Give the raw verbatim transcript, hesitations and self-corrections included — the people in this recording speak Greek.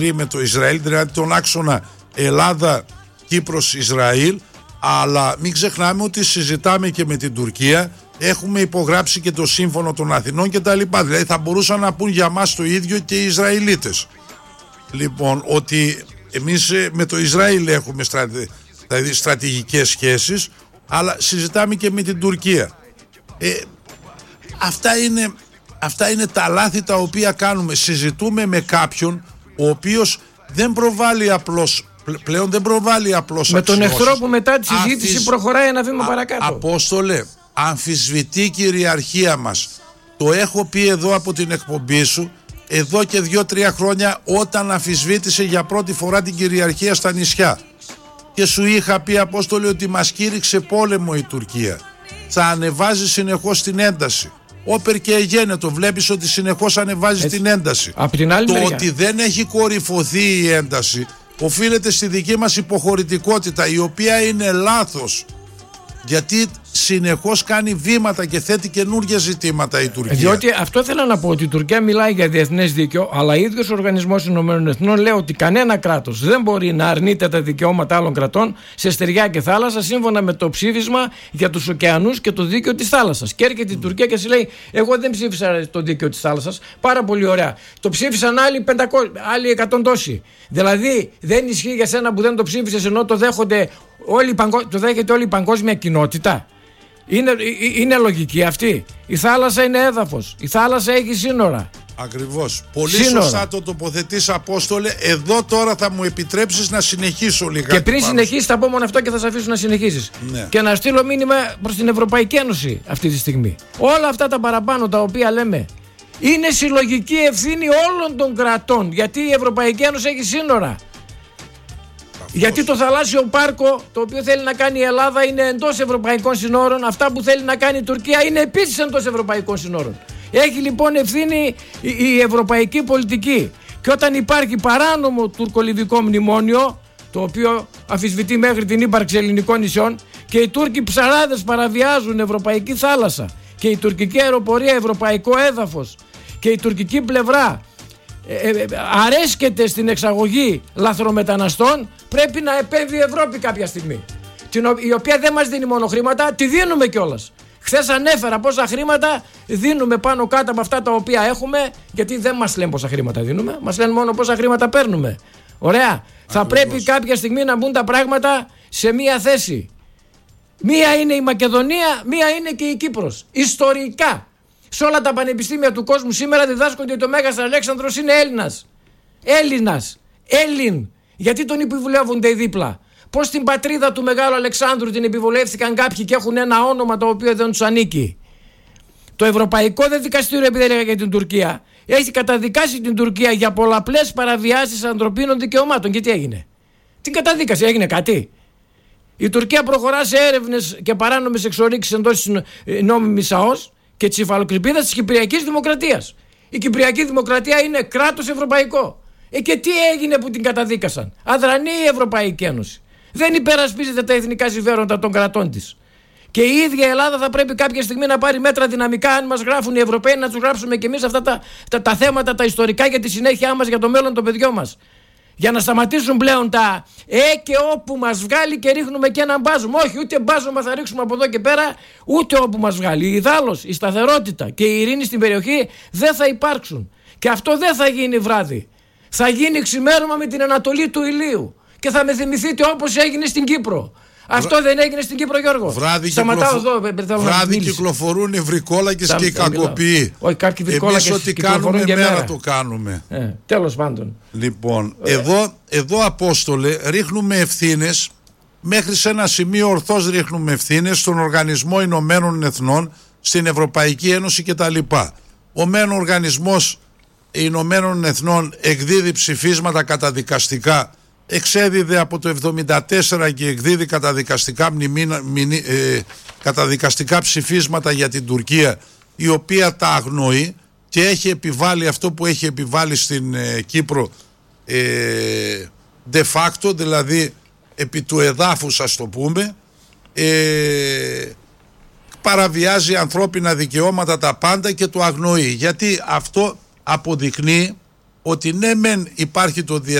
με το Ισραήλ, δηλαδή τον άξονα Ελλάδα-Κύπρος-Ισραήλ, αλλά μην ξεχνάμε ότι συζητάμε και με την Τουρκία, έχουμε υπογράψει και το Σύμφωνο των Αθηνών και τα λοιπά, δηλαδή θα μπορούσαν να πούν για μας το ίδιο και οι Ισραηλίτες. Λοιπόν, ότι εμείς με το Ισραήλ έχουμε στρατε, δηλαδή στρατηγικές σχέσεις, αλλά συζητάμε και με την Τουρκία. Ε, αυτά είναι, αυτά είναι τα λάθη τα οποία κάνουμε. Συζητούμε με κάποιον ο οποίος δεν προβάλλει απλώς, πλέον δεν προβάλλει απλώς με αξιώσεις. τον εχθρό που μετά τη συζήτηση Αμφισ... προχωράει ένα βήμα Α, παρακάτω. Απόστολε, αμφισβητεί κυριαρχία μας. Το έχω πει εδώ από την εκπομπή σου, εδώ και δύο-τρία χρόνια, όταν αμφισβήτησε για πρώτη φορά την κυριαρχία στα νησιά. Και σου είχα πει, Απόστολε, ότι μας κήρυξε πόλεμο η Τουρκία. Θα ανεβάζει συνεχώς την ένταση. Όπερ και εγένετο, βλέπεις ότι συνεχώς ανεβάζει Έτσι. την ένταση. Απ' την άλλη το μεριά. ότι δεν έχει κορυφωθεί η ένταση οφείλεται στη δική μας υποχωρητικότητα, η οποία είναι λάθος. Γιατί συνεχώς κάνει βήματα και θέτει καινούργια ζητήματα η Τουρκία. Διότι αυτό θέλω να πω, ότι η Τουρκία μιλάει για διεθνές δίκαιο, αλλά ο ίδιος ο Οργανισμός Ηνωμένων Εθνών λέει ότι κανένα κράτος δεν μπορεί να αρνείται τα δικαιώματα άλλων κρατών σε στεριά και θάλασσα, σύμφωνα με το ψήφισμα για τους ωκεανούς και το δίκαιο της θάλασσας. Και έρχεται η Τουρκία και σου λέει: εγώ δεν ψήφισα το δίκαιο της θάλασσας. Πάρα πολύ ωραία. Το ψήφισαν άλλοι, πεντακόσιοι, άλλοι εκατόν τόσοι. Δηλαδή δεν ισχύει για σένα που δεν το ψήφισες, ενώ το, δέχονται όλη, το δέχεται όλη η παγκόσμια κοινότητα. Είναι, είναι λογική αυτή. Η θάλασσα είναι έδαφος. Η θάλασσα έχει σύνορα. Ακριβώς. Πολύ σύνορα. Σωστά το τοποθετείς, Απόστολε. Εδώ τώρα θα μου επιτρέψεις να συνεχίσω λιγάκι. Και πριν συνεχίσεις, θα πω μόνο αυτό και θα σε αφήσω να συνεχίσεις. Ναι. Και να στείλω μήνυμα προς την Ευρωπαϊκή Ένωση αυτή τη στιγμή. Όλα αυτά τα παραπάνω τα οποία λέμε είναι συλλογική ευθύνη όλων των κρατών. Γιατί η Ευρωπαϊκή Ένωση έχει σύνορα. Γιατί το θαλάσσιο πάρκο το οποίο θέλει να κάνει η Ελλάδα είναι εντός ευρωπαϊκών συνόρων. Αυτά που θέλει να κάνει η Τουρκία είναι επίσης εντός ευρωπαϊκών συνόρων. Έχει λοιπόν ευθύνη η ευρωπαϊκή πολιτική. Και όταν υπάρχει παράνομο τουρκολιβικό μνημόνιο, το οποίο αμφισβητεί μέχρι την ύπαρξη ελληνικών νησιών, και οι Τούρκοι ψαράδες παραβιάζουν ευρωπαϊκή θάλασσα και η τουρκική αεροπορία ευρωπαϊκό έδαφος και η τουρκική πλευρά Ε, ε, αρέσκεται στην εξαγωγή λαθρομεταναστών, πρέπει να επέμβει η Ευρώπη κάποια στιγμή, την, η οποία δεν μας δίνει μόνο χρήματα, τη δίνουμε κιόλας. Χθες ανέφερα πόσα χρήματα δίνουμε πάνω κάτω από αυτά τα οποία έχουμε, γιατί δεν μας λένε πόσα χρήματα δίνουμε, μας λένε μόνο πόσα χρήματα παίρνουμε. Ωραία. Ακριβώς. Θα πρέπει κάποια στιγμή να μπουν τα πράγματα σε μία θέση. Μία είναι η Μακεδονία, μία είναι και η Κύπρος. Ιστορικά. Σε όλα τα πανεπιστήμια του κόσμου σήμερα διδάσκονται ότι ο Μέγας Αλέξανδρος είναι Έλληνας. Έλληνας. Έλλην. Γιατί τον επιβουλεύονται οι δίπλα. Πώς την πατρίδα του Μεγάλου Αλεξάνδρου την επιβουλεύτηκαν κάποιοι και έχουν ένα όνομα το οποίο δεν τους ανήκει. Το Ευρωπαϊκό Δικαστήριο, επειδή έλεγα για την Τουρκία, έχει καταδικάσει την Τουρκία για πολλαπλές παραβιάσεις ανθρωπίνων δικαιωμάτων. Και τι έγινε? Την καταδίκασε. Έγινε κάτι? Η Τουρκία προχωρά σε έρευνες και παράνομες εξορίξεις εντός της νόμιμης ΑΟΣ και της υφαλοκρηπίδας της Κυπριακής Δημοκρατίας. Η Κυπριακή Δημοκρατία είναι κράτος ευρωπαϊκό. Ε, και τι έγινε που την καταδίκασαν? Αδρανεί η Ευρωπαϊκή Ένωση. Δεν υπερασπίζεται τα εθνικά συμφέροντα των κρατών της. Και η ίδια η Ελλάδα θα πρέπει κάποια στιγμή να πάρει μέτρα δυναμικά, αν μας γράφουν οι Ευρωπαίοι, να τους γράψουμε και εμείς αυτά τα, τα, τα θέματα, τα ιστορικά για τη συνέχεια μας, για το μέλλον των παιδιών μας. Για να σταματήσουν πλέον τα ε και όπου μας βγάλει και ρίχνουμε και ένα μπάζωμα. Όχι, ούτε μπάζωμα θα ρίξουμε από εδώ και πέρα, ούτε όπου μας βγάλει. Ιδάλλως, η σταθερότητα και η ειρήνη στην περιοχή δεν θα υπάρξουν. Και αυτό δεν θα γίνει βράδυ. Θα γίνει ξημέρωμα με την ανατολή του ηλίου. Και θα με θυμηθείτε όπως έγινε στην Κύπρο. Αυτό Βρά... δεν έγινε στην Κύπρο, Γιώργο? Βράδυ, Σταματάω κυκλοφο... εδώ, βράδυ κυκλοφορούν οι βρικόλακες και οι κακοποιοί. Όχι, κάποιοι βρικόλακες. Εμείς ό,τι κάνουμε μέρα, μέρα το κάνουμε. Ε, τέλος πάντων. Λοιπόν, ε. εδώ, εδώ Απόστολε, ρίχνουμε ευθύνες, μέχρι σε ένα σημείο ορθώς ρίχνουμε ευθύνες στον Οργανισμό Ηνωμένων Εθνών, στην Ευρωπαϊκή Ένωση κτλ. Ο μεν Οργανισμός Ηνωμένων Εθνών εκδίδει ψηφίσματα καταδικαστικά, εξέδιδε από το εβδομήντα τέσσερα και εκδίδει καταδικαστικά, μνημείνα, μνη, ε, καταδικαστικά ψηφίσματα για την Τουρκία, η οποία τα αγνοεί και έχει επιβάλει αυτό που έχει επιβάλει στην ε, Κύπρο ε, de facto, δηλαδή επί του εδάφους, ας το πούμε, ε, παραβιάζει ανθρώπινα δικαιώματα τα πάντα και το αγνοεί, γιατί αυτό αποδεικνύει ότι ναι μεν υπάρχει το